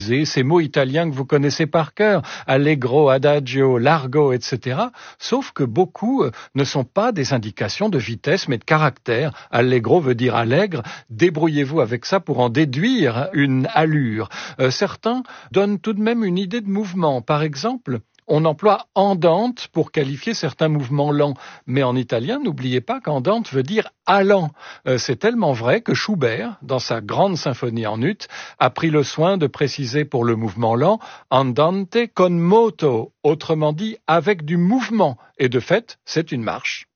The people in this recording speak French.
ces mots italiens que vous connaissez par cœur, allegro, adagio, largo, etc. Sauf que beaucoup ne sont pas des indications de vitesse, mais de caractère. Allegro veut dire allègre. Débrouillez-vous avec ça pour en déduire une allure. Certains donnent tout de même une idée de mouvement. Par exemple, on emploie andante pour qualifier certains mouvements lents. Mais en italien, n'oubliez pas qu'andante veut dire allant. C'est tellement vrai que Schubert, dans sa grande symphonie en ut, a pris le soin de préciser pour le mouvement lent andante con moto, autrement dit avec du mouvement. Et de fait, c'est une marche.